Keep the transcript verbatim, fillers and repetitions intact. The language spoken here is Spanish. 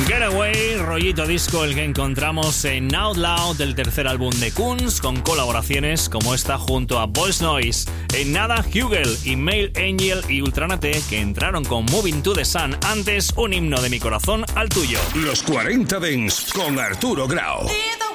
Getaway, rollito disco el que encontramos en Out Loud, del tercer álbum de Kunz, con colaboraciones como esta junto a Boys Noise. En nada, Hugel y Male Angel y Ultranate, que entraron con Moving to the Sun. Antes, un himno de mi corazón al tuyo. Los cuarenta Dance con Arturo Grau.